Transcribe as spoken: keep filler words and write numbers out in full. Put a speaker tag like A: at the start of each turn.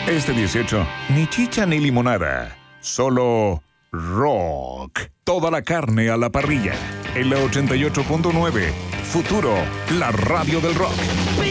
A: Este dieciocho, ni chicha ni limonada, solo rock. Toda la carne a la parrilla. En la ochenta y ocho punto nueve, Futuro, la radio del rock.